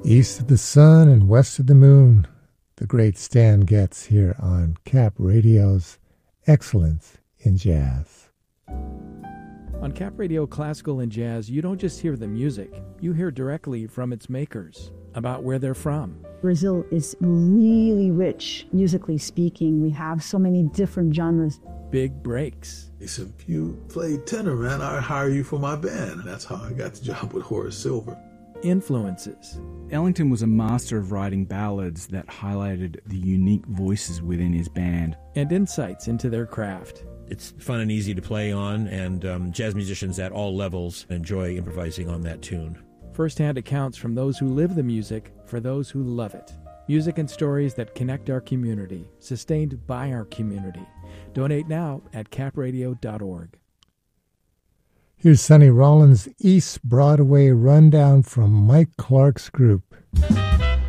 East of the sun and west of the moon, the great Stan Getz here on Cap Radio's Excellence in Jazz. On Cap Radio Classical and Jazz, you don't just hear the music, you hear directly from its makers, about where they're from. Brazil is really rich, musically speaking. We have so many different genres. Big breaks. He said, if you play tenor, man, I'll hire you for my band. That's how I got the job with Horace Silver. Influences. Ellington was a master of writing ballads that highlighted the unique voices within his band. And insights into their craft. It's fun and easy to play on, and jazz musicians at all levels enjoy improvising on that tune. First-hand accounts from those who live the music for those who love it. Music and stories that connect our community, sustained by our community. Donate now at capradio.org. Here's Sonny Rollins' East Broadway rundown from Mike Clark's group.